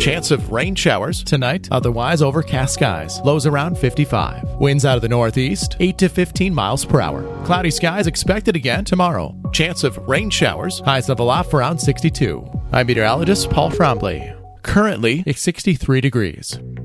Chance of rain showers tonight, otherwise overcast skies. Lows around 55. Winds out of the northeast, 8 to 15 miles per hour. Cloudy skies expected again tomorrow. Chance of rain showers, highs level off around 62. I'm meteorologist Paul Trombley. Currently, it's 63 degrees.